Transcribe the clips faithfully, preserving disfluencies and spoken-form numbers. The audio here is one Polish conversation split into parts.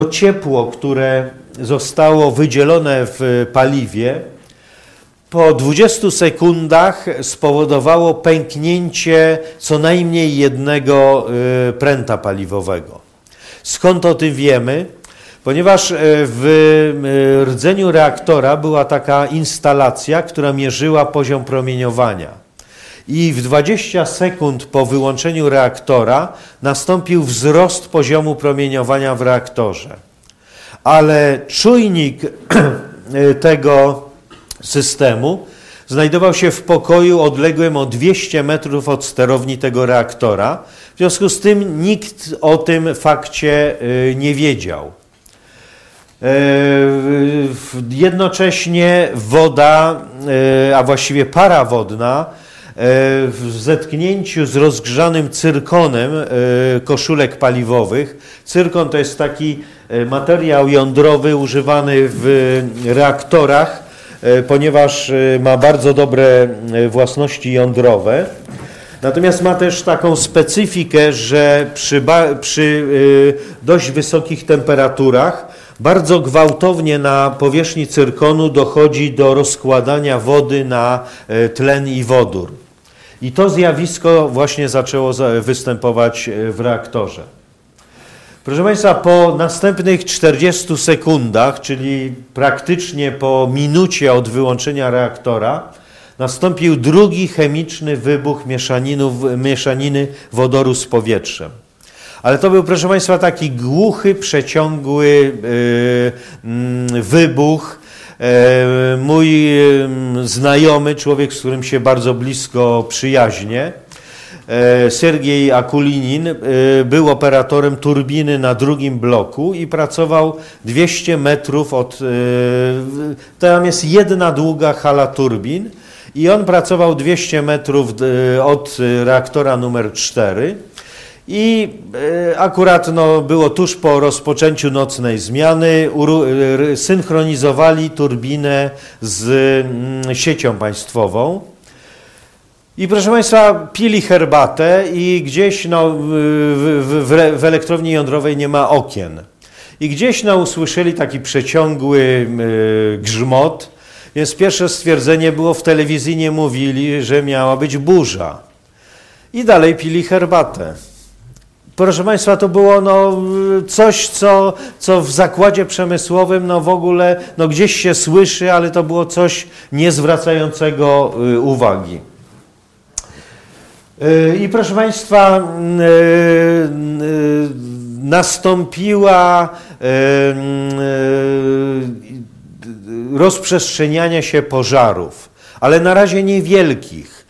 ciepło, które zostało wydzielone w paliwie, po dwudziestu sekundach spowodowało pęknięcie co najmniej jednego pręta paliwowego. Skąd o tym wiemy? Ponieważ w rdzeniu reaktora była taka instalacja, która mierzyła poziom promieniowania. I w dwadzieścia sekund po wyłączeniu reaktora nastąpił wzrost poziomu promieniowania w reaktorze. Ale czujnik tego systemu znajdował się w pokoju odległym o dwieście metrów od sterowni tego reaktora. W związku z tym nikt o tym fakcie nie wiedział. Jednocześnie woda, a właściwie para wodna, w zetknięciu z rozgrzanym cyrkonem koszulek paliwowych. Cyrkon to jest taki materiał jądrowy używany w reaktorach, ponieważ ma bardzo dobre własności jądrowe. Natomiast ma też taką specyfikę, że przy, przy dość wysokich temperaturach bardzo gwałtownie na powierzchni cyrkonu dochodzi do rozkładania wody na tlen i wodór. I to zjawisko właśnie zaczęło występować w reaktorze. Proszę Państwa, po następnych czterdziestu sekundach, czyli praktycznie po minucie od wyłączenia reaktora, nastąpił drugi chemiczny wybuch mieszaniny wodoru z powietrzem. Ale to był, proszę Państwa, taki głuchy, przeciągły yy, wybuch. Yy, mój yy, znajomy, człowiek, z którym się bardzo blisko przyjaźnię, yy, Sergiej Akulinin, yy, był operatorem turbiny na drugim bloku i pracował dwieście metrów od... Yy, tam jest jedna długa hala turbin i on pracował dwieście metrów yy, od reaktora numer cztery. I akurat no, było tuż po rozpoczęciu nocnej zmiany, synchronizowali turbinę z siecią państwową. I proszę Państwa, pili herbatę i gdzieś no, w, w, w elektrowni jądrowej nie ma okien. I gdzieś no, usłyszeli taki przeciągły grzmot, więc pierwsze stwierdzenie było, w telewizji nie mówili, że miała być burza. I dalej pili herbatę. Proszę Państwa, to było no, coś, co, co w zakładzie przemysłowym no, w ogóle no, gdzieś się słyszy, ale to było coś niezwracającego uwagi. I proszę Państwa, nastąpiła rozprzestrzenianie się pożarów, ale na razie niewielkich.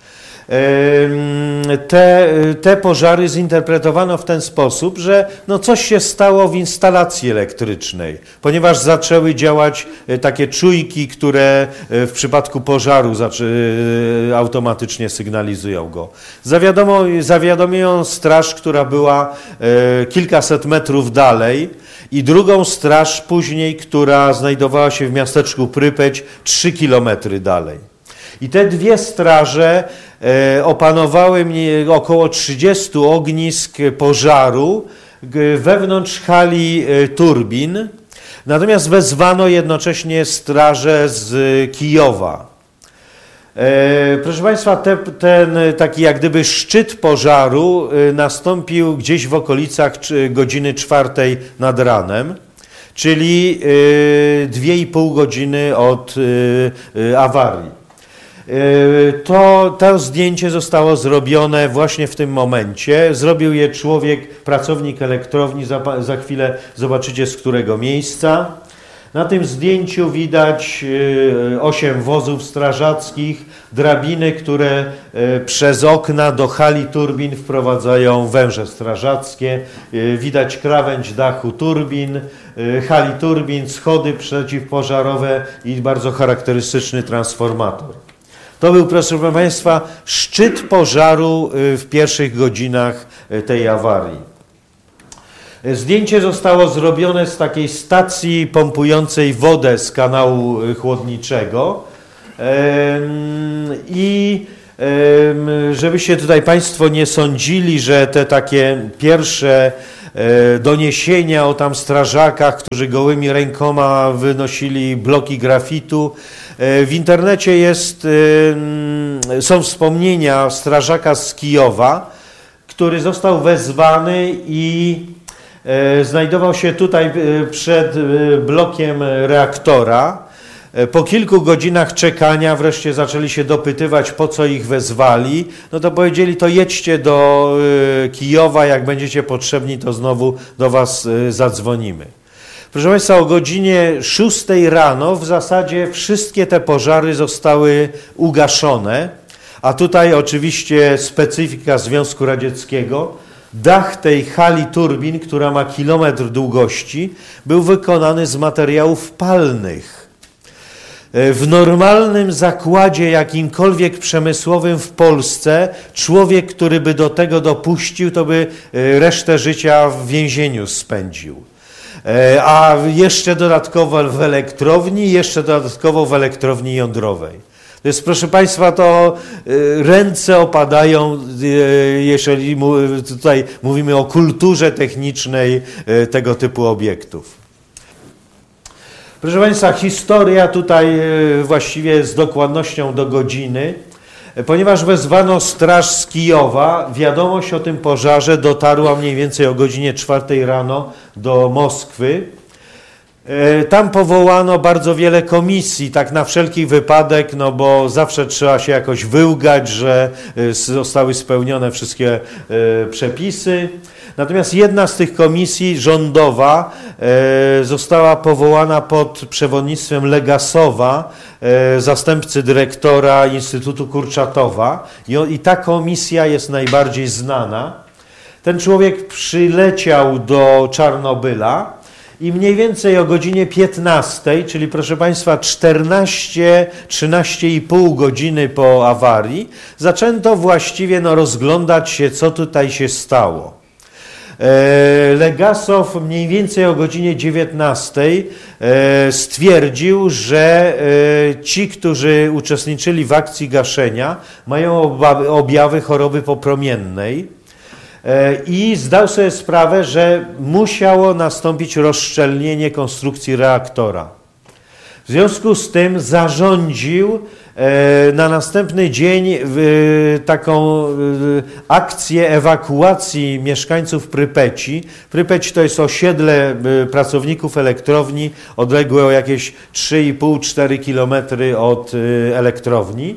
Te, te pożary zinterpretowano w ten sposób, że no coś się stało w instalacji elektrycznej, ponieważ zaczęły działać takie czujki, które w przypadku pożaru automatycznie sygnalizują go. Zawiadomo, zawiadomiono straż, która była kilkaset metrów dalej, i drugą straż później, która znajdowała się w miasteczku Prypeć trzy kilometry dalej. I te dwie straże e, opanowały mnie około trzydziestu ognisk pożaru wewnątrz hali e, turbin, natomiast wezwano jednocześnie straże z Kijowa. E, proszę Państwa, te, ten taki jak gdyby szczyt pożaru e, nastąpił gdzieś w okolicach godziny czwartej nad ranem, czyli e, dwie i pół godziny od e, e, awarii. To, to zdjęcie zostało zrobione właśnie w tym momencie. Zrobił je człowiek, pracownik elektrowni, za, za chwilę zobaczycie z którego miejsca. Na tym zdjęciu widać osiem wozów strażackich, drabiny, które przez okna do hali turbin wprowadzają węże strażackie. Widać krawędź dachu turbin, hali turbin, schody przeciwpożarowe i bardzo charakterystyczny transformator. To był, proszę Państwa, szczyt pożaru w pierwszych godzinach tej awarii. Zdjęcie zostało zrobione z takiej stacji pompującej wodę z kanału chłodniczego i żebyście tutaj Państwo nie sądzili, że te takie pierwsze doniesienia o tam strażakach, którzy gołymi rękoma wynosili bloki grafitu. W internecie jest, są wspomnienia strażaka z Kijowa, który został wezwany i znajdował się tutaj przed blokiem reaktora. Po kilku godzinach czekania wreszcie zaczęli się dopytywać, po co ich wezwali. No to powiedzieli, to jedźcie do Kijowa, jak będziecie potrzebni, to znowu do was zadzwonimy. Proszę Państwa, o godzinie szóstej rano w zasadzie wszystkie te pożary zostały ugaszone, a tutaj oczywiście specyfika Związku Radzieckiego. Dach tej hali turbin, która ma kilometr długości, był wykonany z materiałów palnych. W normalnym zakładzie jakimkolwiek przemysłowym w Polsce człowiek, który by do tego dopuścił, to by resztę życia w więzieniu spędził. A jeszcze dodatkowo w elektrowni, jeszcze dodatkowo w elektrowni jądrowej. To jest, proszę Państwa, to ręce opadają, jeżeli tutaj mówimy o kulturze technicznej tego typu obiektów. Proszę Państwa, historia tutaj właściwie z dokładnością do godziny. Ponieważ wezwano straż z Kijowa, wiadomość o tym pożarze dotarła mniej więcej o godzinie czwartej rano do Moskwy. Tam powołano bardzo wiele komisji, tak na wszelki wypadek, no bo zawsze trzeba się jakoś wyłgać, że zostały spełnione wszystkie przepisy. Natomiast jedna z tych komisji rządowa została powołana pod przewodnictwem Legasowa, zastępcy dyrektora Instytutu Kurczatowa, i ta komisja jest najbardziej znana. Ten człowiek przyleciał do Czarnobyla i mniej więcej o godzinie piętnastej, czyli proszę Państwa czternaście, trzynaście i pół godziny po awarii, zaczęto właściwie no, rozglądać się, co tutaj się stało. Legasow mniej więcej o godzinie dziewiętnastej stwierdził, że ci, którzy uczestniczyli w akcji gaszenia, mają objawy choroby popromiennej i zdał sobie sprawę, że musiało nastąpić rozszczelnienie konstrukcji reaktora. W związku z tym zarządził na następny dzień taką akcję ewakuacji mieszkańców Prypeci. Prypeć to jest osiedle pracowników elektrowni, odległe o jakieś trzy i pół do czterech kilometrów od elektrowni.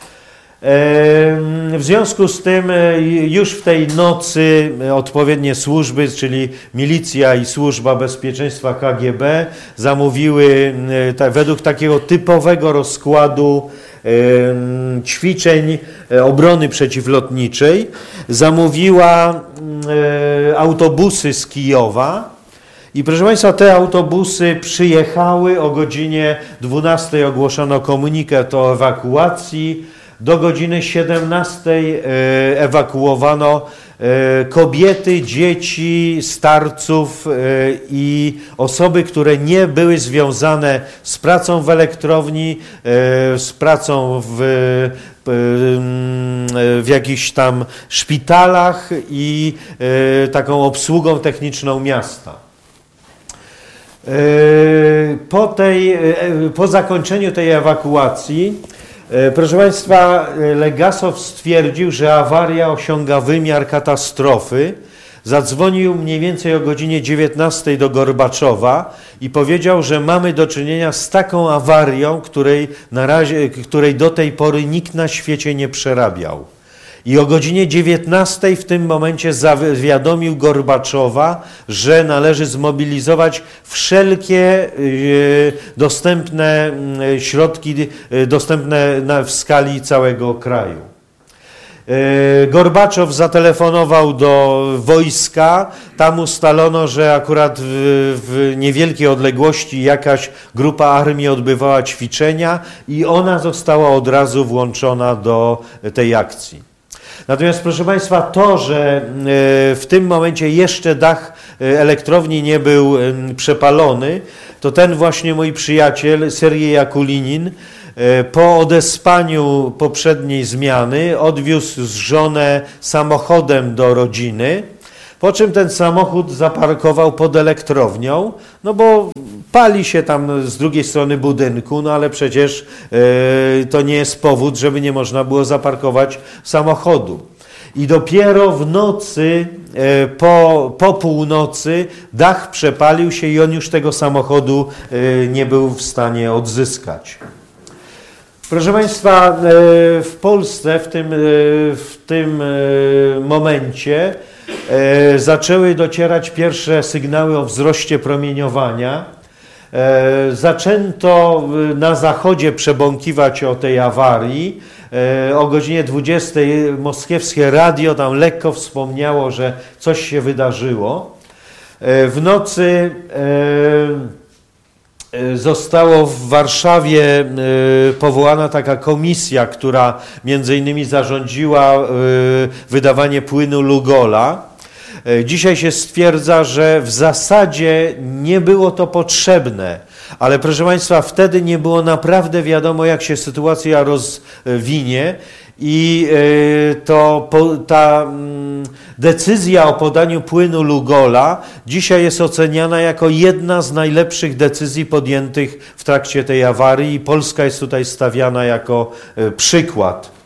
W związku z tym już w tej nocy odpowiednie służby, czyli milicja i Służba Bezpieczeństwa K G B, zamówiły według takiego typowego rozkładu ćwiczeń obrony przeciwlotniczej, zamówiła autobusy z Kijowa. I proszę Państwa, te autobusy przyjechały o godzinie dwunastej, ogłoszono komunikat o ewakuacji. Do godziny siedemnastej ewakuowano kobiety, dzieci, starców i osoby, które nie były związane z pracą w elektrowni, z pracą w, w jakichś tam szpitalach i taką obsługą techniczną miasta. Po, tej, po zakończeniu tej ewakuacji, proszę Państwa, Legasow stwierdził, że awaria osiąga wymiar katastrofy. Zadzwonił mniej więcej o godzinie dziewiętnastej do Gorbaczowa i powiedział, że mamy do czynienia z taką awarią, której, na razie, której do tej pory nikt na świecie nie przerabiał. I o godzinie dziewiętnastej w tym momencie zawiadomił Gorbaczowa, że należy zmobilizować wszelkie dostępne środki, dostępne w skali całego kraju. Gorbaczow zatelefonował do wojska, tam ustalono, że akurat w, w niewielkiej odległości jakaś grupa armii odbywała ćwiczenia i ona została od razu włączona do tej akcji. Natomiast proszę Państwa, to, że w tym momencie jeszcze dach elektrowni nie był przepalony, to ten właśnie mój przyjaciel, Sergiej Jakulinin, po odespaniu poprzedniej zmiany odwiózł żonę samochodem do rodziny, Po czym ten samochód zaparkował pod elektrownią, no bo pali się tam z drugiej strony budynku, no ale przecież yy, to nie jest powód, żeby nie można było zaparkować samochodu. I dopiero w nocy, yy, po, po północy dach przepalił się i on już tego samochodu yy, nie był w stanie odzyskać. Proszę Państwa, yy, w Polsce w tym, yy, w tym yy, momencie yy, zaczęły docierać pierwsze sygnały o wzroście promieniowania. Zaczęto na zachodzie przebąkiwać o tej awarii. O godzinie dwudziestej moskiewskie radio tam lekko wspomniało, że coś się wydarzyło. W nocy zostało w Warszawie powołana taka komisja, która między innymi zarządziła wydawanie płynu Lugola. Dzisiaj się stwierdza, że w zasadzie nie było to potrzebne, ale proszę Państwa, wtedy nie było naprawdę wiadomo, jak się sytuacja rozwinie i to, ta decyzja o podaniu płynu Lugola dzisiaj jest oceniana jako jedna z najlepszych decyzji podjętych w trakcie tej awarii i Polska jest tutaj stawiana jako przykład.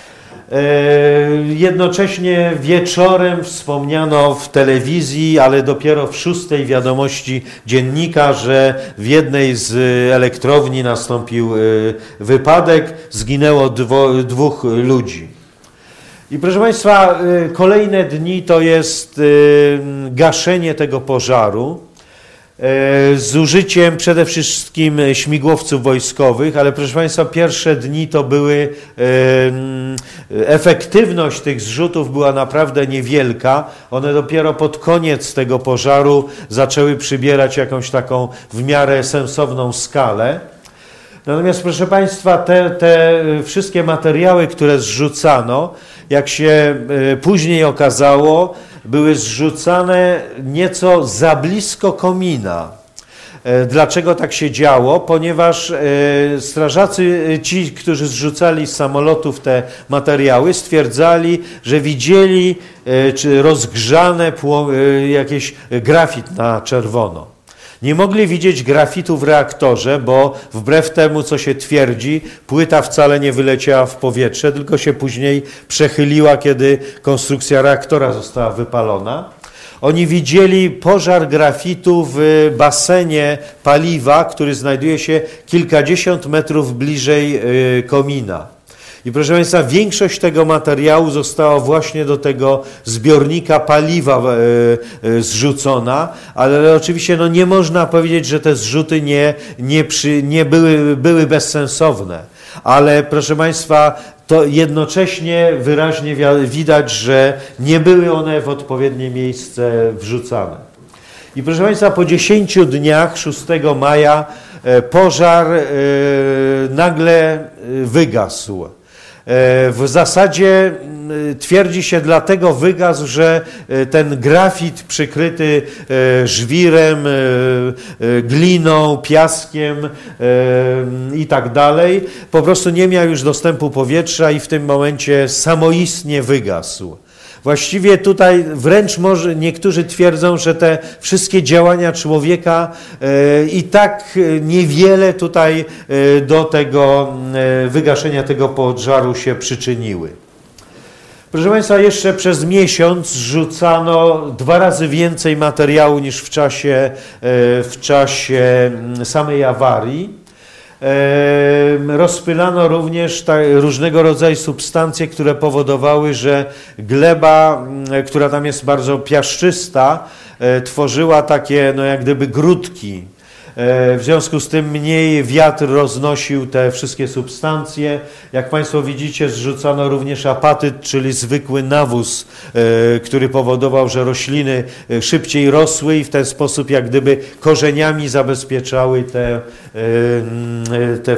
Jednocześnie wieczorem wspomniano w telewizji, ale dopiero w szóstej wiadomości dziennika, że w jednej z elektrowni nastąpił wypadek, zginęło dwo, dwóch ludzi. I proszę Państwa, kolejne dni to jest gaszenie tego pożaru z użyciem przede wszystkim śmigłowców wojskowych, ale proszę Państwa, pierwsze dni to były, efektywność tych zrzutów była naprawdę niewielka. One dopiero pod koniec tego pożaru zaczęły przybierać jakąś taką w miarę sensowną skalę. Natomiast proszę Państwa, te, te wszystkie materiały, które zrzucano, jak się później okazało, były zrzucane nieco za blisko komina. Dlaczego tak się działo? Ponieważ strażacy, ci, którzy zrzucali z samolotów te materiały, stwierdzali, że widzieli czy rozgrzane jakieś grafit na czerwono. Nie mogli widzieć grafitu w reaktorze, bo wbrew temu, co się twierdzi, płyta wcale nie wyleciała w powietrze, tylko się później przechyliła, kiedy konstrukcja reaktora została wypalona. Oni widzieli pożar grafitu w basenie paliwa, który znajduje się kilkadziesiąt metrów bliżej komina. I proszę Państwa, większość tego materiału została właśnie do tego zbiornika paliwa e, e, zrzucona, ale oczywiście no, nie można powiedzieć, że te zrzuty nie, nie, przy, nie były, były bezsensowne. Ale proszę Państwa, to jednocześnie wyraźnie widać, że nie były one w odpowiednie miejsce wrzucane. I proszę Państwa, po dziesięciu dniach, szóstego maja, pożar e, nagle wygasł. W zasadzie twierdzi się dlatego wygasł, że ten grafit przykryty żwirem, gliną, piaskiem i tak dalej po prostu nie miał już dostępu powietrza i w tym momencie samoistnie wygasł. Właściwie tutaj wręcz może niektórzy twierdzą, że te wszystkie działania człowieka e, i tak niewiele tutaj e, do tego e, wygaszenia tego pożaru się przyczyniły. Proszę Państwa, jeszcze przez miesiąc zrzucano dwa razy więcej materiału niż w czasie, e, w czasie samej awarii. Rozpylano również różnego rodzaju substancje, które powodowały, że gleba, która tam jest bardzo piaszczysta, tworzyła takie no jak gdyby grudki. W związku z tym mniej wiatr roznosił te wszystkie substancje. Jak Państwo widzicie, zrzucano również apatyt, czyli zwykły nawóz, który powodował, że rośliny szybciej rosły i w ten sposób jak gdyby korzeniami zabezpieczały te, te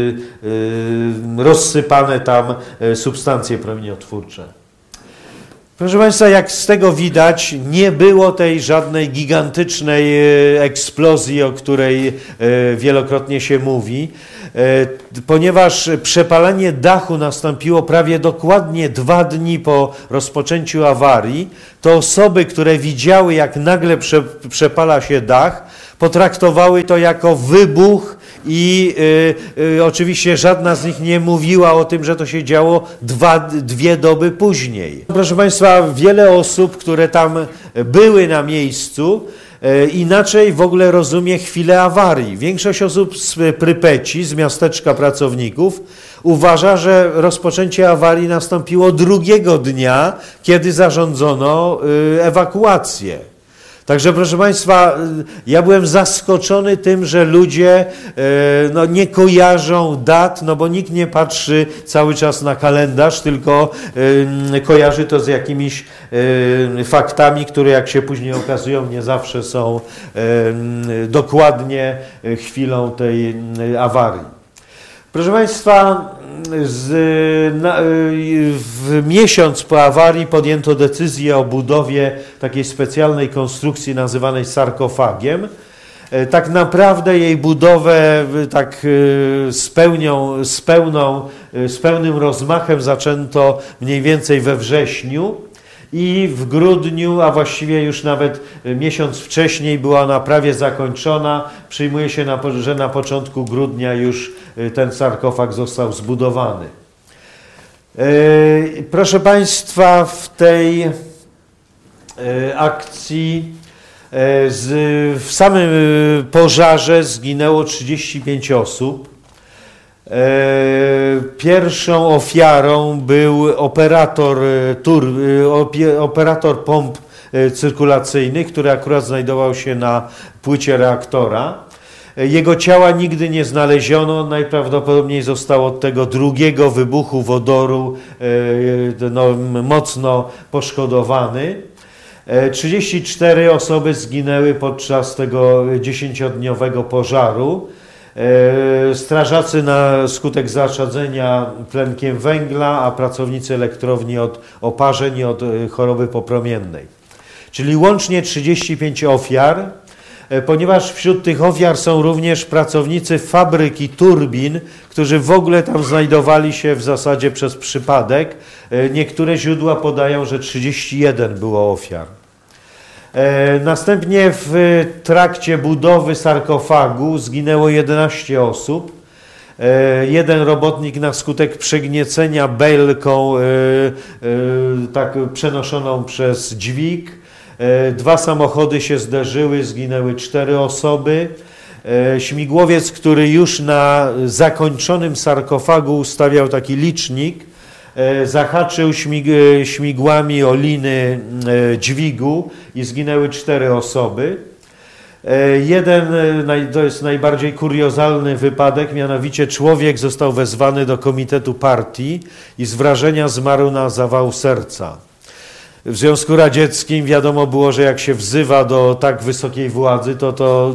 rozsypane tam substancje promieniotwórcze. Proszę Państwa, jak z tego widać, nie było tej żadnej gigantycznej eksplozji, o której wielokrotnie się mówi, ponieważ przepalenie dachu nastąpiło prawie dokładnie dwa dni po rozpoczęciu awarii. To osoby, które widziały, jak nagle prze, przepala się dach, potraktowały to jako wybuch i y, y, oczywiście żadna z nich nie mówiła o tym, że to się działo dwa, dwie doby później. Proszę Państwa, wiele osób, które tam były na miejscu, y, inaczej w ogóle rozumie chwilę awarii. Większość osób z Prypeci, z miasteczka pracowników, uważa, że rozpoczęcie awarii nastąpiło drugiego dnia, kiedy zarządzono y, ewakuację. Także proszę Państwa, ja byłem zaskoczony tym, że ludzie no, nie kojarzą dat, no bo nikt nie patrzy cały czas na kalendarz, tylko kojarzy to z jakimiś faktami, które jak się później okazują, nie zawsze są dokładnie chwilą tej awarii. Proszę Państwa, z, na, w miesiąc po awarii podjęto decyzję o budowie takiej specjalnej konstrukcji nazywanej sarkofagiem. Tak naprawdę jej budowę tak z, pełnią, z, pełną, z pełnym rozmachem zaczęto mniej więcej we wrześniu. I w grudniu, a właściwie już nawet miesiąc wcześniej była ona prawie zakończona. Przyjmuje się, na, że na początku grudnia już ten sarkofag został zbudowany. Proszę Państwa, w tej akcji w samym pożarze zginęło trzydzieści pięć osób. Pierwszą ofiarą był operator, tur, operator pomp cyrkulacyjnych, który akurat znajdował się na płycie reaktora. Jego ciała nigdy nie znaleziono, najprawdopodobniej został od tego drugiego wybuchu wodoru no, mocno poszkodowany. trzydzieści cztery osoby zginęły podczas tego dziesięciodniowego pożaru. Strażacy na skutek zaszadzenia tlenkiem węgla, a pracownicy elektrowni od oparzeń i od choroby popromiennej. Czyli łącznie trzydzieści pięć ofiar, ponieważ wśród tych ofiar są również pracownicy fabryki turbin, którzy w ogóle tam znajdowali się w zasadzie przez przypadek. Niektóre źródła podają, że trzydzieści jeden było ofiar. Następnie w trakcie budowy sarkofagu zginęło jedenaście osób. Jeden robotnik na skutek przegniecenia belką tak przenoszoną przez dźwig. Dwa samochody się zderzyły, zginęły cztery osoby. Śmigłowiec, który już na zakończonym sarkofagu ustawiał taki licznik, zahaczył śmig śmigłami o liny dźwigu i zginęły cztery osoby. Jeden, to jest najbardziej kuriozalny wypadek, mianowicie człowiek został wezwany do komitetu partii i z wrażenia zmarł na zawał serca. W Związku Radzieckim wiadomo było, że jak się wzywa do tak wysokiej władzy, to to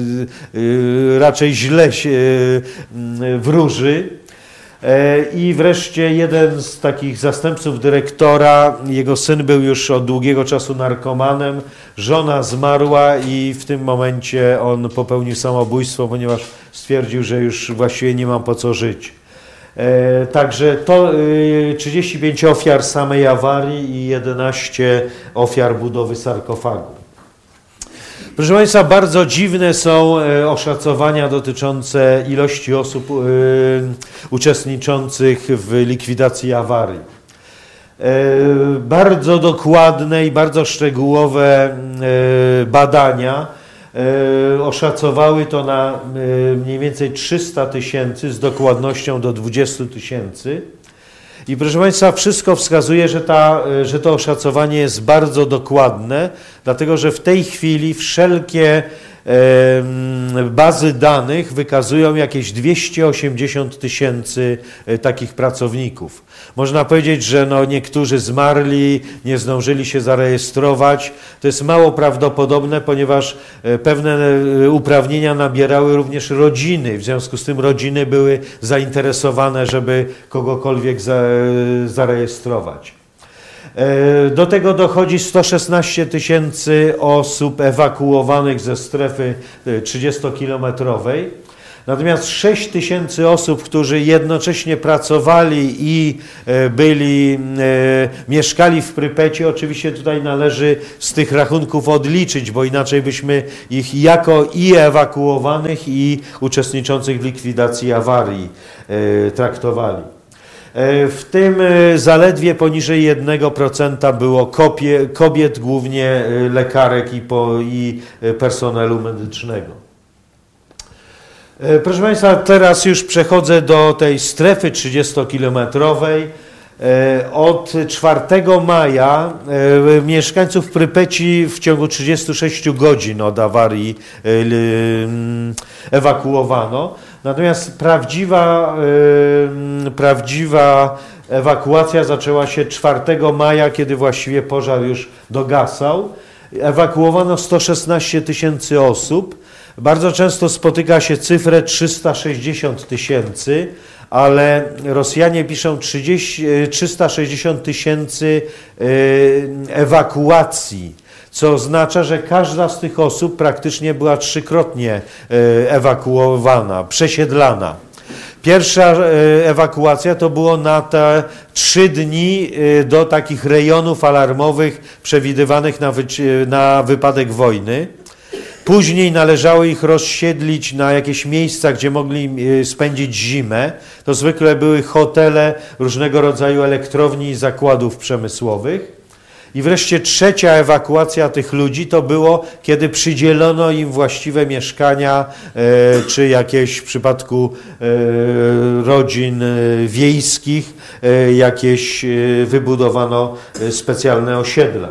raczej źle się wróży. I wreszcie jeden z takich zastępców dyrektora, jego syn był już od długiego czasu narkomanem, żona zmarła i w tym momencie on popełnił samobójstwo, ponieważ stwierdził, że już właściwie nie ma po co żyć. Także to trzydzieści pięć ofiar samej awarii i jedenaście ofiar budowy sarkofagu. Proszę Państwa, bardzo dziwne są oszacowania dotyczące ilości osób uczestniczących w likwidacji awarii. Bardzo dokładne i bardzo szczegółowe badania oszacowały to na mniej więcej trzysta tysięcy z dokładnością do dwudziestu tysięcy. I proszę Państwa, wszystko wskazuje, że, ta, że to oszacowanie jest bardzo dokładne, dlatego że w tej chwili wszelkie e, bazy danych wykazują jakieś dwieście osiemdziesiąt tysięcy takich pracowników. Można powiedzieć, że no niektórzy zmarli, nie zdążyli się zarejestrować. To jest mało prawdopodobne, ponieważ pewne uprawnienia nabierały również rodziny. W związku z tym rodziny były zainteresowane, żeby kogokolwiek za, zarejestrować. Do tego dochodzi sto szesnaście tysięcy osób ewakuowanych ze strefy trzydziestokilometrowej. Natomiast sześć tysięcy osób, którzy jednocześnie pracowali i byli, mieszkali w Prypeci, oczywiście tutaj należy z tych rachunków odliczyć, bo inaczej byśmy ich jako i ewakuowanych, i uczestniczących w likwidacji awarii traktowali. W tym zaledwie poniżej jednego procenta było kopie, kobiet, głównie lekarek i, po, i personelu medycznego. Proszę Państwa, teraz już przechodzę do tej strefy trzydziestokilometrowej. Od czwartego maja mieszkańców Prypeci w ciągu trzydziestu sześciu godzin od awarii ewakuowano. Natomiast prawdziwa, prawdziwa ewakuacja zaczęła się czwartego maja, kiedy właściwie pożar już dogasał. Ewakuowano sto szesnaście tysięcy osób. Bardzo często spotyka się cyfrę trzysta sześćdziesiąt tysięcy, ale Rosjanie piszą trzysta sześćdziesiąt tysięcy ewakuacji, co oznacza, że każda z tych osób praktycznie była trzykrotnie ewakuowana, przesiedlana. Pierwsza ewakuacja to było na te trzy dni do takich rejonów alarmowych przewidywanych na, na wypadek wojny. Później należało ich rozsiedlić na jakieś miejsca, gdzie mogli spędzić zimę. To zwykle były hotele, różnego rodzaju elektrowni i zakładów przemysłowych. I wreszcie trzecia ewakuacja tych ludzi to było, kiedy przydzielono im właściwe mieszkania, czy jakieś w przypadku rodzin wiejskich, jakieś wybudowano specjalne osiedla.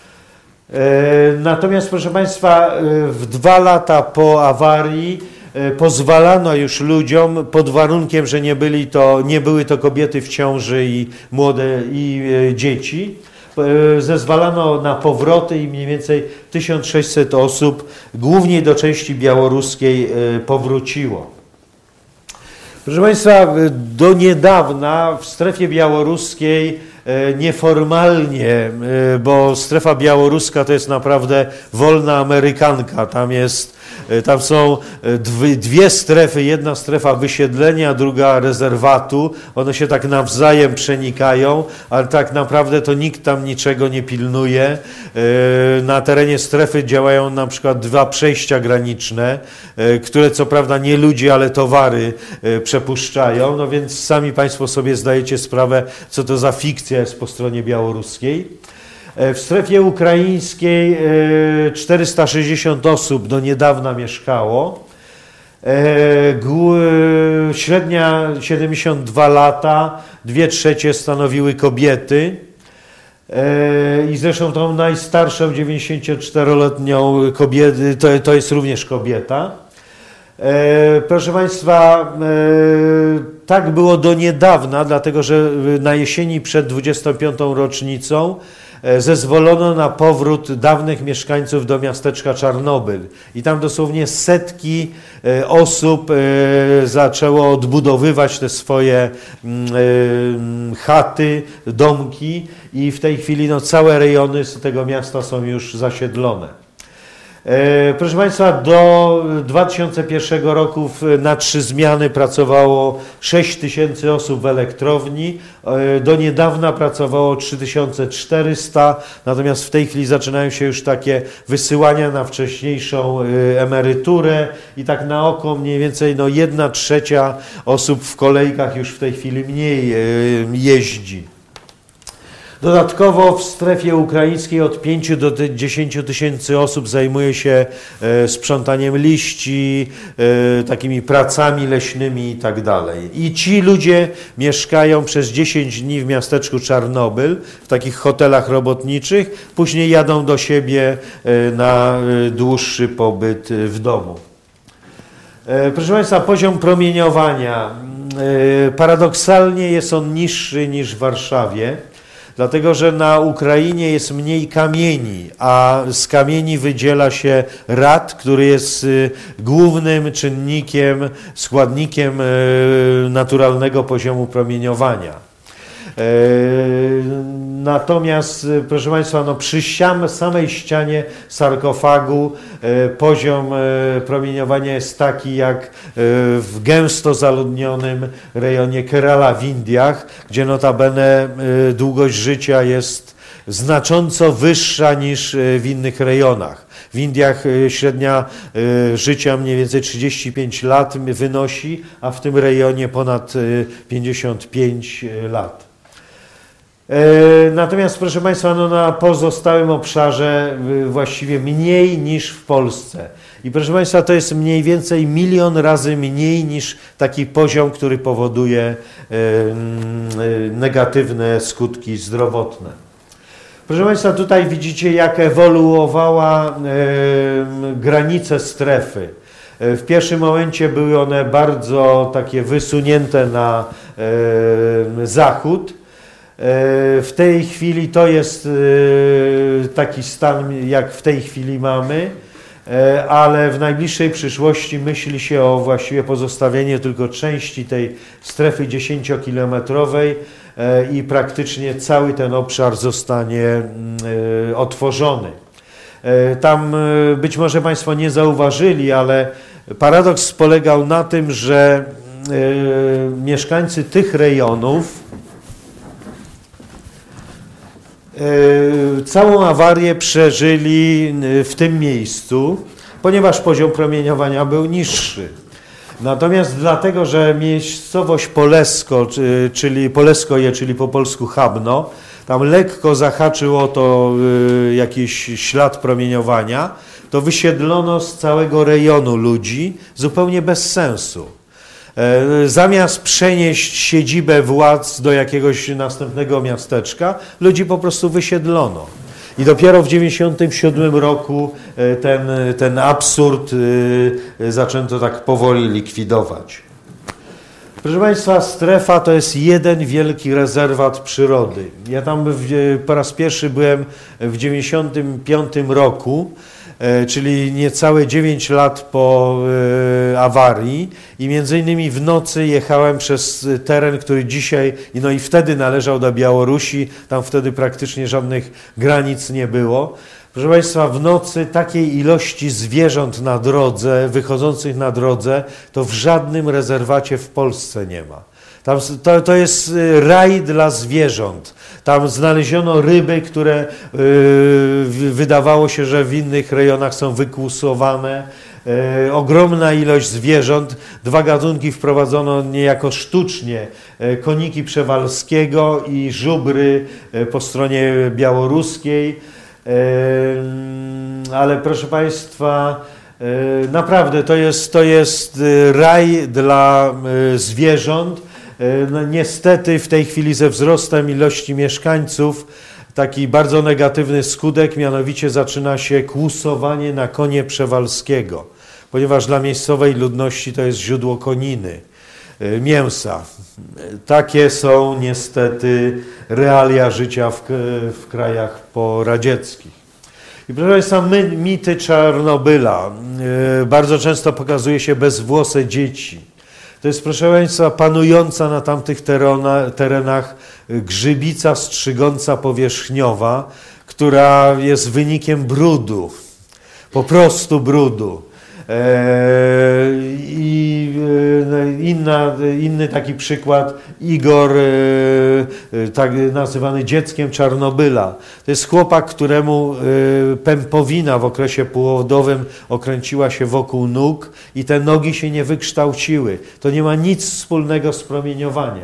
Natomiast, proszę Państwa, w dwa lata po awarii pozwalano już ludziom, pod warunkiem, że nie, byli to, nie były to kobiety w ciąży i młode i dzieci, zezwalano na powroty i mniej więcej tysiąc sześćset osób, głównie do części białoruskiej, powróciło. Proszę Państwa, do niedawna w strefie białoruskiej nieformalnie, bo strefa białoruska to jest naprawdę wolna amerykanka, tam jest, tam są dwie strefy, jedna strefa wysiedlenia, druga rezerwatu, one się tak nawzajem przenikają, ale tak naprawdę to nikt tam niczego nie pilnuje. Na terenie strefy działają na przykład dwa przejścia graniczne, które co prawda nie ludzie, ale towary przepuszczają, no więc sami Państwo sobie zdajecie sprawę, co to za fikcja jest po stronie białoruskiej. W strefie ukraińskiej czterysta sześćdziesiąt osób do niedawna mieszkało. Średnia siedemdziesiąt dwa lata, dwie trzecie stanowiły kobiety. I zresztą tą najstarszą dziewięćdziesięcioczteroletnią kobietę, to, to jest również kobieta. Proszę Państwa, tak było do niedawna, dlatego że na jesieni przed dwudziestą piątą rocznicą zezwolono na powrót dawnych mieszkańców do miasteczka Czarnobyl. I tam dosłownie setki osób zaczęło odbudowywać te swoje chaty, domki i w tej chwili no, całe rejony z tego miasta są już zasiedlone. Proszę Państwa, do dwa tysiące pierwszego roku na trzy zmiany pracowało sześć tysięcy osób w elektrowni, do niedawna pracowało trzy tysiące czterysta, natomiast w tej chwili zaczynają się już takie wysyłania na wcześniejszą emeryturę i tak na oko mniej więcej no jedna trzecia osób w kolejkach już w tej chwili mniej jeździ. Dodatkowo w strefie ukraińskiej od pięciu do dziesięciu tysięcy osób zajmuje się sprzątaniem liści, takimi pracami leśnymi i tak dalej. I ci ludzie mieszkają przez dziesięć dni w miasteczku Czarnobyl, w takich hotelach robotniczych, później jadą do siebie na dłuższy pobyt w domu. Proszę Państwa, poziom promieniowania. Paradoksalnie jest on niższy niż w Warszawie. Dlatego, że na Ukrainie jest mniej kamieni, a z kamieni wydziela się rad, który jest głównym czynnikiem, składnikiem naturalnego poziomu promieniowania. Natomiast, proszę Państwa, no przy samej ścianie sarkofagu poziom promieniowania jest taki jak w gęsto zaludnionym rejonie Kerala w Indiach, gdzie notabene długość życia jest znacząco wyższa niż w innych rejonach. W Indiach średnia życia mniej więcej trzydzieści pięć lat wynosi, a w tym rejonie ponad pięćdziesiąt pięć lat. Natomiast, proszę Państwa, no na pozostałym obszarze właściwie mniej niż w Polsce. I proszę Państwa, to jest mniej więcej milion razy mniej niż taki poziom, który powoduje negatywne skutki zdrowotne. Proszę Państwa, tutaj widzicie, jak ewoluowała granice strefy. W pierwszym momencie były one bardzo takie wysunięte na zachód. W tej chwili to jest taki stan, jak w tej chwili mamy, ale w najbliższej przyszłości myśli się o właściwie pozostawieniu tylko części tej strefy dziesięciokilometrowej i praktycznie cały ten obszar zostanie otworzony. Tam być może Państwo nie zauważyli, ale paradoks polegał na tym, że mieszkańcy tych rejonów całą awarię przeżyli w tym miejscu, ponieważ poziom promieniowania był niższy. Natomiast dlatego, że miejscowość Polesko, czyli Poleskoje, czyli po polsku Habno, tam lekko zahaczył o to jakiś ślad promieniowania, to wysiedlono z całego rejonu ludzi zupełnie bez sensu. Zamiast przenieść siedzibę władz do jakiegoś następnego miasteczka, ludzi po prostu wysiedlono. I dopiero w dziewięćdziesiątym siódmym roku ten, ten absurd zaczęto tak powoli likwidować. Proszę Państwa, strefa to jest jeden wielki rezerwat przyrody. Ja tam w, po raz pierwszy byłem w dziewięćdziesiątym piątym roku, czyli niecałe dziewięć lat po awarii i między innymi w nocy jechałem przez teren, który dzisiaj, no i wtedy należał do Białorusi, tam wtedy praktycznie żadnych granic nie było. Proszę Państwa, w nocy takiej ilości zwierząt na drodze, wychodzących na drodze, to w żadnym rezerwacie w Polsce nie ma. Tam, to, to jest raj dla zwierząt. Tam znaleziono ryby, które yy, wydawało się, że w innych rejonach są wykłusowane. Yy, ogromna ilość zwierząt. Dwa gatunki wprowadzono niejako sztucznie. Yy, koniki przewalskiego i żubry yy, po stronie białoruskiej. Yy, ale proszę Państwa, yy, naprawdę to jest, to jest raj dla yy, zwierząt. No, niestety w tej chwili ze wzrostem ilości mieszkańców taki bardzo negatywny skutek, mianowicie zaczyna się kłusowanie na konie przewalskiego, ponieważ dla miejscowej ludności to jest źródło koniny, mięsa. Takie są niestety realia życia w, w krajach poradzieckich. I proszę Państwa, my, mity Czarnobyla. Bardzo często pokazuje się bezwłose dzieci. To jest, proszę Państwa, panująca na tamtych terena, terenach grzybica strzygąca powierzchniowa, która jest wynikiem brudu, po prostu brudu. I inna, inny taki przykład, Igor, tak nazywany dzieckiem Czarnobyla. To jest chłopak, któremu pępowina w okresie płodowym okręciła się wokół nóg i te nogi się nie wykształciły. To nie ma nic wspólnego z promieniowaniem.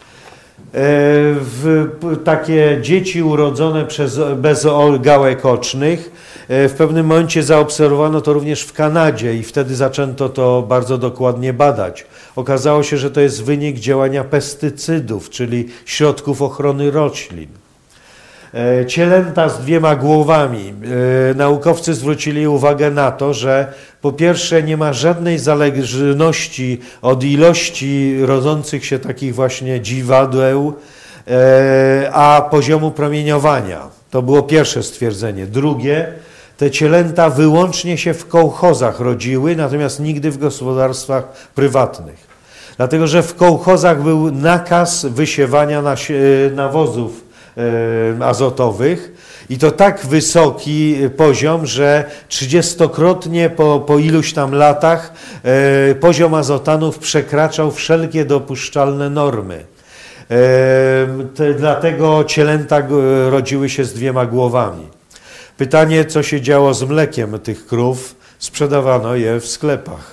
W takie dzieci urodzone przez, bez gałek ocznych w pewnym momencie zaobserwowano to również w Kanadzie i wtedy zaczęto to bardzo dokładnie badać. Okazało się, że to jest wynik działania pestycydów, czyli środków ochrony roślin. Cielęta z dwiema głowami. Naukowcy zwrócili uwagę na to, że po pierwsze nie ma żadnej zależności od ilości rodzących się takich właśnie dziwadeł, a poziomu promieniowania. To było pierwsze stwierdzenie. Drugie, te cielęta wyłącznie się w kołchozach rodziły, natomiast nigdy w gospodarstwach prywatnych. Dlatego, że w kołchozach był nakaz wysiewania nawozów azotowych i to tak wysoki poziom, że trzydziestokrotnie po, po iluś tam latach poziom azotanów przekraczał wszelkie dopuszczalne normy. Te, dlatego cielęta rodziły się z dwiema głowami. Pytanie, co się działo z mlekiem tych krów? Sprzedawano je w sklepach.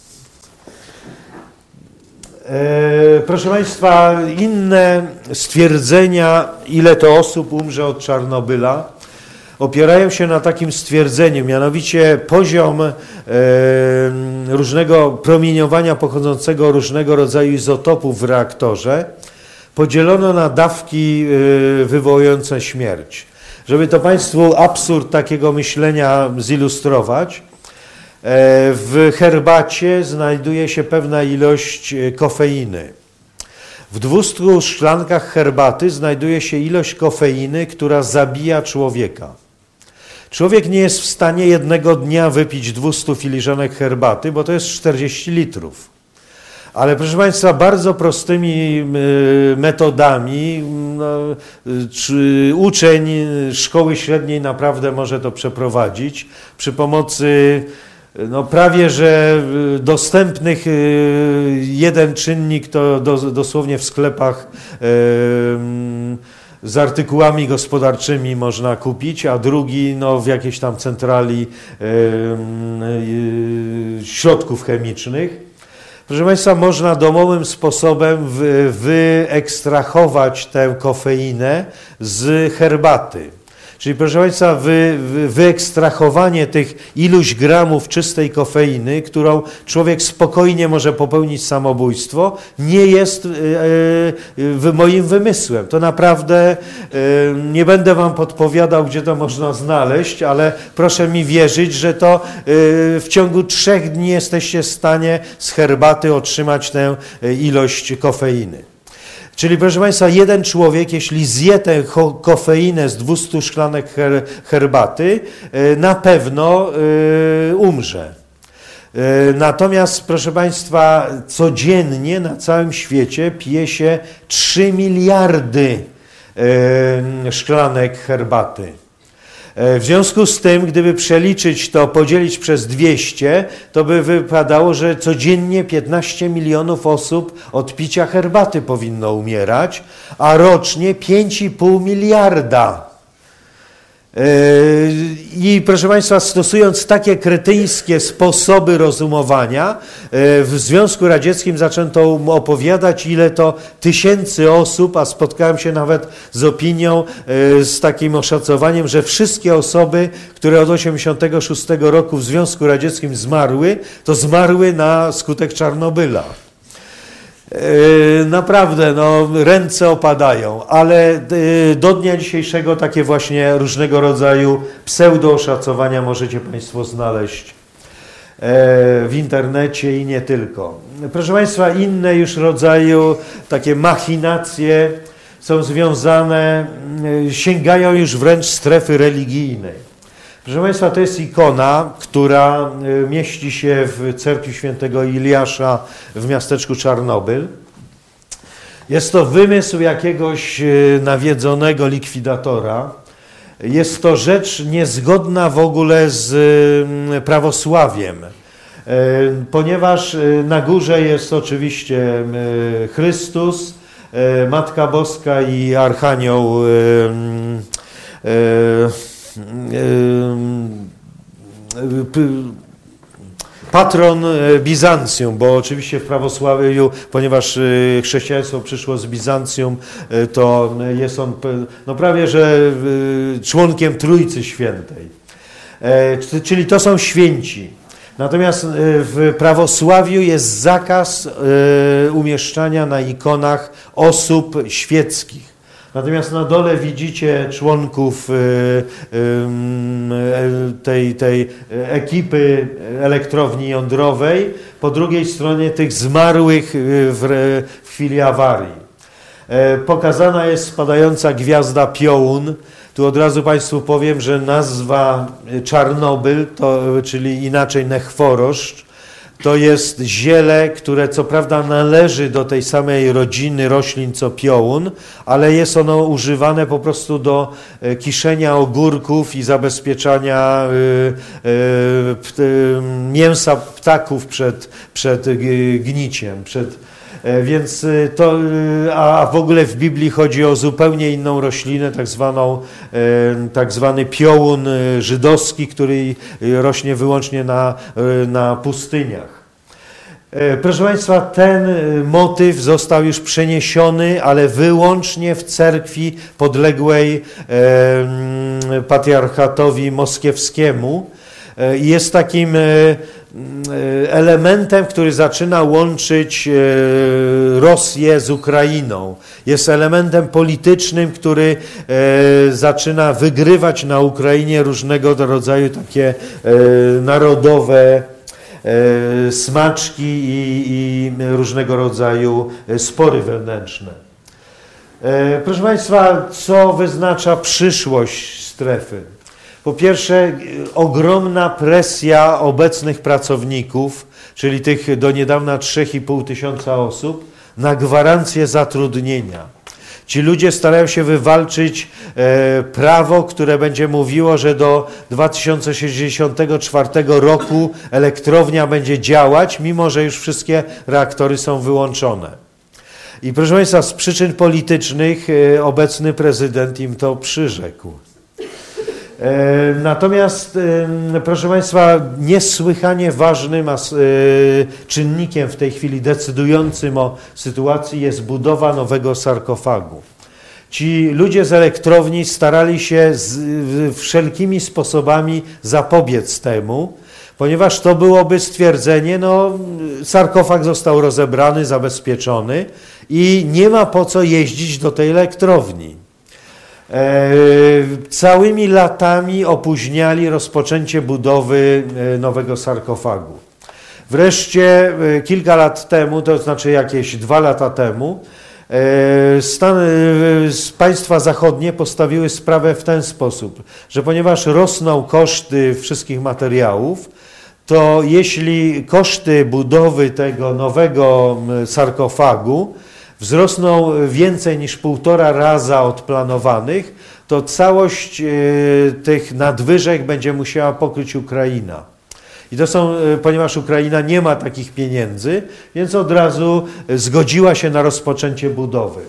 E, proszę Państwa, inne stwierdzenia, ile to osób umrze od Czarnobyla, opierają się na takim stwierdzeniu, mianowicie poziom e, różnego promieniowania pochodzącego różnego rodzaju izotopów w reaktorze podzielono na dawki e, wywołujące śmierć. Żeby to Państwu absurd takiego myślenia zilustrować, w herbacie znajduje się pewna ilość kofeiny. W dwustu szklankach herbaty znajduje się ilość kofeiny, która zabija człowieka. Człowiek nie jest w stanie jednego dnia wypić dwustu filiżanek herbaty, bo to jest czterdzieści litrów. Ale proszę Państwa, bardzo prostymi metodami no, czy uczeń szkoły średniej naprawdę może to przeprowadzić przy pomocy no, prawie że dostępnych jeden czynnik to do, dosłownie w sklepach z artykułami gospodarczymi można kupić, a drugi no, w jakiejś tam centrali środków chemicznych. Proszę Państwa, można domowym sposobem wy, wyekstrahować tę kofeinę z herbaty. Czyli proszę Państwa, wy, wy, wyekstrahowanie tych iluś gramów czystej kofeiny, którą człowiek spokojnie może popełnić samobójstwo, nie jest e, e, moim wymysłem. To naprawdę e, nie będę Wam podpowiadał, gdzie to można znaleźć, ale proszę mi wierzyć, że to e, w ciągu trzech dni jesteście w stanie z herbaty otrzymać tę ilość kofeiny. Czyli proszę Państwa, jeden człowiek, jeśli zje tę kofeinę z dwustu szklanek her, herbaty, na pewno y, umrze. Y, natomiast proszę Państwa, codziennie na całym świecie pije się trzy miliardy y, szklanek herbaty. W związku z tym, gdyby przeliczyć to, podzielić przez dwieście, to by wypadało, że codziennie piętnaście milionów osób od picia herbaty powinno umierać, a rocznie pięć i pół miliarda. I proszę Państwa, stosując takie kretyńskie sposoby rozumowania, w Związku Radzieckim zaczęto opowiadać, ile to tysięcy osób, a spotkałem się nawet z opinią, z takim oszacowaniem, że wszystkie osoby, które od osiemdziesiątego szóstego roku w Związku Radzieckim zmarły, to zmarły na skutek Czarnobyla. Naprawdę, no, ręce opadają, ale do dnia dzisiejszego takie właśnie różnego rodzaju pseudo-oszacowania możecie Państwo znaleźć w internecie i nie tylko. Proszę Państwa, inne już rodzaju takie machinacje są związane, sięgają już wręcz strefy religijnej. Proszę Państwa, to jest ikona, która mieści się w cerkwi świętego Iliasza w miasteczku Czarnobyl. Jest to wymysł jakiegoś nawiedzonego likwidatora. Jest to rzecz niezgodna w ogóle z prawosławiem, ponieważ na górze jest oczywiście Chrystus, Matka Boska i Archanioł patron Bizancjum, bo oczywiście w prawosławiu, ponieważ chrześcijaństwo przyszło z Bizancjum, to jest on no prawie że członkiem Trójcy Świętej. Czyli to są święci. Natomiast w prawosławiu jest zakaz umieszczania na ikonach osób świeckich. Natomiast na dole widzicie członków tej, tej ekipy elektrowni jądrowej, po drugiej stronie tych zmarłych w, w chwili awarii. Pokazana jest spadająca gwiazda Piołun. Tu od razu Państwu powiem, że nazwa Czarnobyl, to, czyli inaczej Nechworoszcz, To jest ziele, które co prawda należy do tej samej rodziny roślin co piołun, ale jest ono używane po prostu do kiszenia ogórków i zabezpieczania mięsa ptaków przed, przed gniciem, przed Więc to, a w ogóle w Biblii chodzi o zupełnie inną roślinę, tak zwaną, tak zwany piołun żydowski, który rośnie wyłącznie na, na pustyniach. Proszę Państwa, ten motyw został już przeniesiony, ale wyłącznie w cerkwi podległej patriarchatowi moskiewskiemu. Jest takim elementem, który zaczyna łączyć Rosję z Ukrainą. Jest elementem politycznym, który zaczyna wygrywać na Ukrainie różnego rodzaju takie narodowe smaczki i, i różnego rodzaju spory wewnętrzne. Proszę Państwa, co wyznacza przyszłość strefy? Po pierwsze, ogromna presja obecnych pracowników, czyli tych do niedawna trzy i pół tysiąca osób, na gwarancję zatrudnienia. Ci ludzie starają się wywalczyć e, prawo, które będzie mówiło, że do dwa tysiące sześćdziesiątego czwartego roku elektrownia będzie działać, mimo że już wszystkie reaktory są wyłączone. I proszę Państwa, z przyczyn politycznych e, obecny prezydent im to przyrzekł. Natomiast, proszę Państwa, niesłychanie ważnym czynnikiem w tej chwili decydującym o sytuacji jest budowa nowego sarkofagu. Ci ludzie z elektrowni starali się z wszelkimi sposobami zapobiec temu, ponieważ to byłoby stwierdzenie, no sarkofag został rozebrany, zabezpieczony i nie ma po co jeździć do tej elektrowni. E, całymi latami opóźniali rozpoczęcie budowy nowego sarkofagu. Wreszcie e, kilka lat temu, to znaczy jakieś dwa lata temu, e, stan, e, państwa zachodnie postawiły sprawę w ten sposób, że ponieważ rosną koszty wszystkich materiałów, to jeśli koszty budowy tego nowego sarkofagu wzrosną więcej niż półtora raza od planowanych, to całość tych nadwyżek będzie musiała pokryć Ukraina. I to są, ponieważ Ukraina nie ma takich pieniędzy, więc od razu zgodziła się na rozpoczęcie budowy.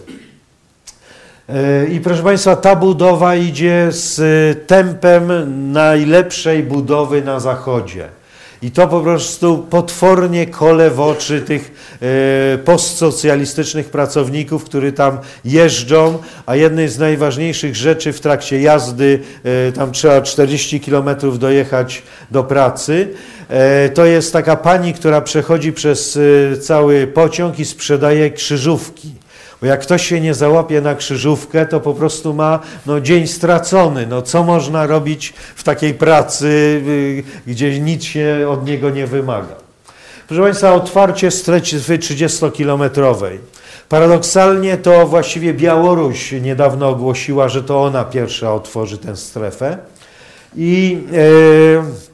I proszę Państwa, ta budowa idzie z tempem najlepszej budowy na Zachodzie. I to po prostu potwornie kole w oczy tych e, postsocjalistycznych pracowników, którzy tam jeżdżą, a jednej z najważniejszych rzeczy w trakcie jazdy, e, tam trzeba czterdzieści kilometrów dojechać do pracy, e, to jest taka pani, która przechodzi przez e, cały pociąg i sprzedaje krzyżówki. Bo jak ktoś się nie załapie na krzyżówkę, to po prostu ma no, dzień stracony. No, co można robić w takiej pracy, gdzie nic się od niego nie wymaga? Proszę Państwa, otwarcie strefy trzydziestokilometrowej. Paradoksalnie to właściwie Białoruś niedawno ogłosiła, że to ona pierwsza otworzy tę strefę. I e,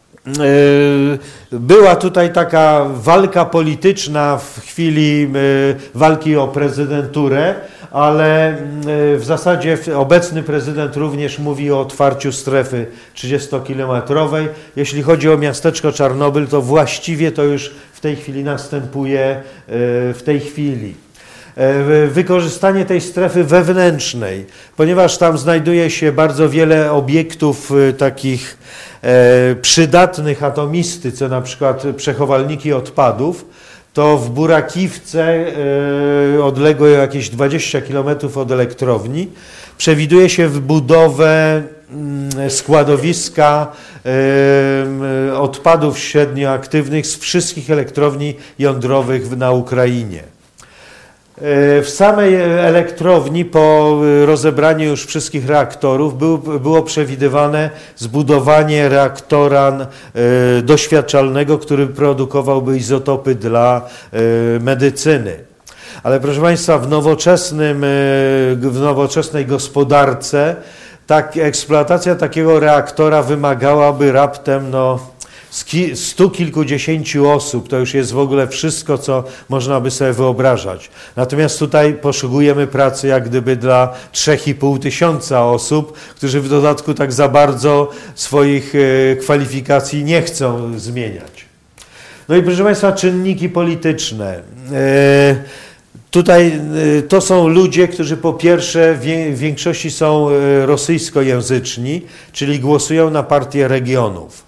była tutaj taka walka polityczna w chwili walki o prezydenturę, ale w zasadzie obecny prezydent również mówi o otwarciu strefy trzydziestokilometrowej. Jeśli chodzi o miasteczko Czarnobyl, to właściwie to już w tej chwili następuje w tej chwili. Wykorzystanie tej strefy wewnętrznej, ponieważ tam znajduje się bardzo wiele obiektów takich przydatnych atomistyce, na przykład przechowalniki odpadów, to w Burakiwce, odległej jakieś dwadzieścia kilometrów od elektrowni, przewiduje się budowę składowiska odpadów średnioaktywnych z wszystkich elektrowni jądrowych na Ukrainie. W samej elektrowni po rozebraniu już wszystkich reaktorów był, było przewidywane zbudowanie reaktora doświadczalnego, który produkowałby izotopy dla medycyny. Ale proszę Państwa, w, nowoczesnym, w nowoczesnej gospodarce tak, eksploatacja takiego reaktora wymagałaby raptem no, stu kilkudziesięciu osób, to już jest w ogóle wszystko, co można by sobie wyobrażać. Natomiast tutaj poszukujemy pracy jak gdyby dla trzech i pół tysiąca osób, którzy w dodatku tak za bardzo swoich kwalifikacji nie chcą zmieniać. No i proszę Państwa, czynniki polityczne. Tutaj to są ludzie, którzy po pierwsze w większości są rosyjskojęzyczni, czyli głosują na partię regionów.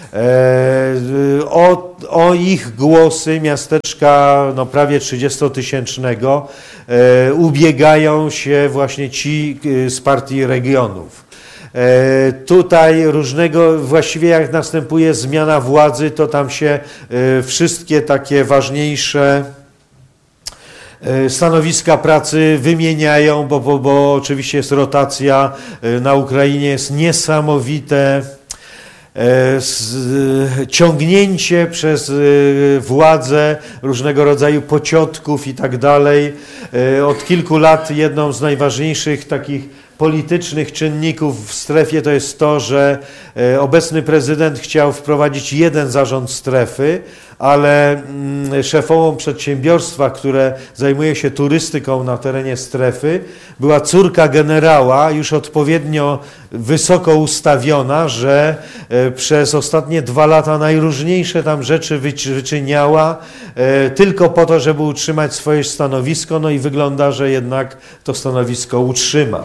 O, o ich głosy miasteczka no, prawie trzydziestotysięcznego ubiegają się właśnie ci z partii regionów. Tutaj różnego, właściwie jak następuje zmiana władzy, to tam się wszystkie takie ważniejsze stanowiska pracy wymieniają, bo, bo, bo oczywiście jest rotacja, na Ukrainie jest niesamowite ciągnięcie przez władzę różnego rodzaju pociotków i tak dalej. Od kilku lat jedną z najważniejszych takich politycznych czynników w strefie to jest to, że obecny prezydent chciał wprowadzić jeden zarząd strefy, ale szefową przedsiębiorstwa, które zajmuje się turystyką na terenie strefy, była córka generała, już odpowiednio wysoko ustawiona, że przez ostatnie dwa lata najróżniejsze tam rzeczy wyczyniała tylko po to, żeby utrzymać swoje stanowisko, no i wygląda, że jednak to stanowisko utrzyma.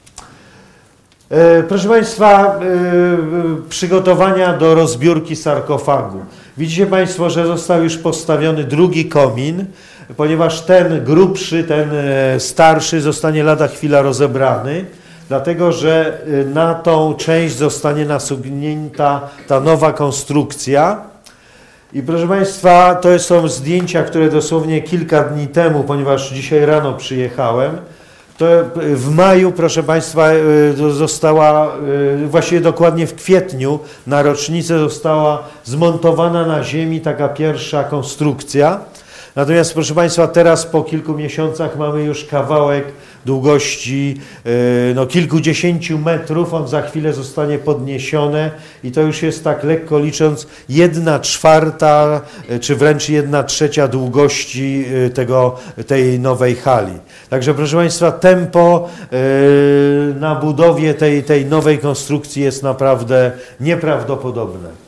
Proszę Państwa, przygotowania do rozbiórki sarkofagu. Widzicie Państwo, że został już postawiony drugi komin, ponieważ ten grubszy, ten starszy zostanie lada chwila rozebrany, dlatego że na tą część zostanie nasunięta ta nowa konstrukcja. I proszę Państwa, to są zdjęcia, które dosłownie kilka dni temu, ponieważ dzisiaj rano przyjechałem, to w maju, proszę Państwa, została, właściwie dokładnie w kwietniu, na rocznicę została zmontowana na ziemi taka pierwsza konstrukcja. Natomiast, proszę Państwa, teraz po kilku miesiącach mamy już kawałek długości no, kilkudziesięciu metrów. On za chwilę zostanie podniesiony i to już jest tak lekko licząc jedna czwarta, czy wręcz jedna trzecia długości tego, tej nowej hali. Także, proszę Państwa, tempo na budowie tej, tej nowej konstrukcji jest naprawdę nieprawdopodobne.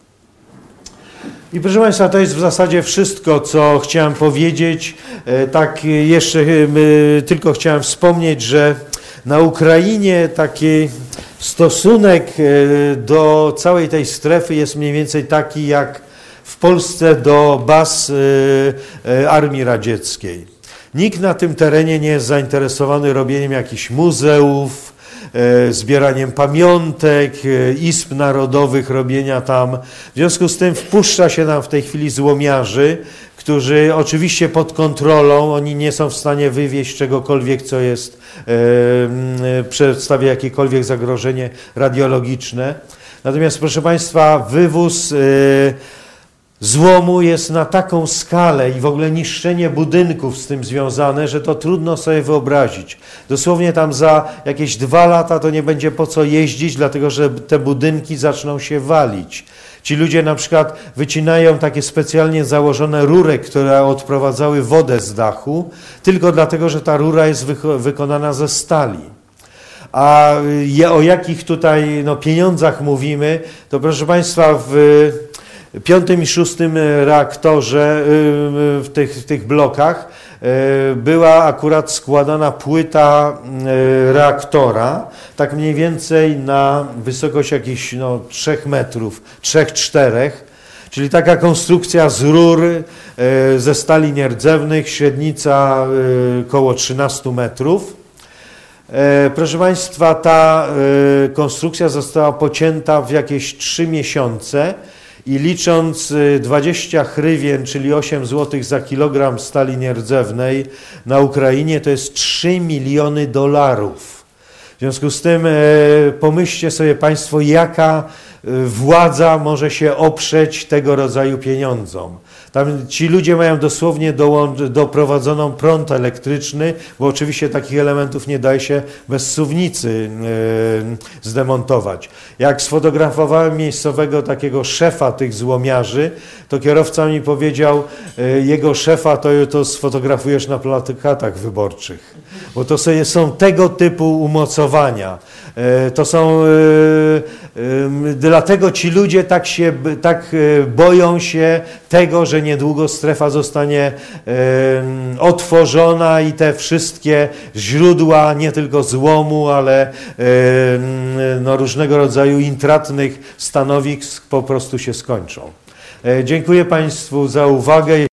I proszę Państwa, to jest w zasadzie wszystko, co chciałem powiedzieć. Tak jeszcze tylko chciałem wspomnieć, że na Ukrainie taki stosunek do całej tej strefy jest mniej więcej taki jak w Polsce do baz Armii Radzieckiej. Nikt na tym terenie nie jest zainteresowany robieniem jakichś muzeów, zbieraniem pamiątek, izb narodowych, robienia tam. W związku z tym wpuszcza się nam w tej chwili złomiarzy, którzy oczywiście pod kontrolą, oni nie są w stanie wywieźć czegokolwiek, co jest, e, przedstawia jakiekolwiek zagrożenie radiologiczne. Natomiast, proszę Państwa, wywóz e, złomu jest na taką skalę i w ogóle niszczenie budynków z tym związane, że to trudno sobie wyobrazić. Dosłownie tam za jakieś dwa lata to nie będzie po co jeździć, dlatego że te budynki zaczną się walić. Ci ludzie na przykład wycinają takie specjalnie założone rury, które odprowadzały wodę z dachu, tylko dlatego, że ta rura jest wyko- wykonana ze stali. A o jakich tutaj no, pieniądzach mówimy, to proszę Państwa, w piątym i szóstym reaktorze, w tych, w tych blokach, była akurat składana płyta reaktora, tak mniej więcej na wysokość jakichś no, trzech metrów, trzech, czterech, czyli taka konstrukcja z rur ze stali nierdzewnych, średnica około trzynastu metrów. Proszę Państwa, ta konstrukcja została pocięta w jakieś trzy miesiące i licząc dwadzieścia hrywien, czyli osiem złotych za kilogram stali nierdzewnej na Ukrainie, to jest trzy miliony dolarów. W związku z tym pomyślcie sobie Państwo, jaka władza może się oprzeć tego rodzaju pieniądzom. Tam ci ludzie mają dosłownie doprowadzoną prąd elektryczny, bo oczywiście takich elementów nie da się bez suwnicy yy, zdemontować. Jak sfotografowałem miejscowego takiego szefa tych złomiarzy, to kierowca mi powiedział, yy, jego szefa to, to sfotografujesz na plakatach wyborczych, bo to sobie są tego typu umocowania. Yy, to są, yy, yy, dlatego ci ludzie tak się, tak yy, boją się tego, że niedługo strefa zostanie y, otworzona i te wszystkie źródła nie tylko złomu, ale y, no, różnego rodzaju intratnych stanowisk po prostu się skończą. Y, dziękuję Państwu za uwagę.